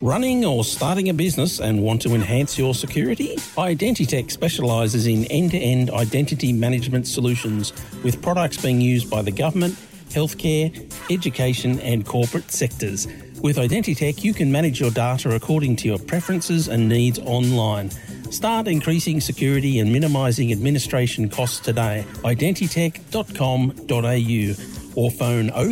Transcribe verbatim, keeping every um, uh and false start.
Running or starting a business and want to enhance your security? Identitech specialises in end-to-end identity management solutions with products being used by the government, healthcare, education and corporate sectors. With Identitech, you can manage your data according to your preferences and needs online. Start increasing security and minimising administration costs today. identitech dot com dot a u or phone oh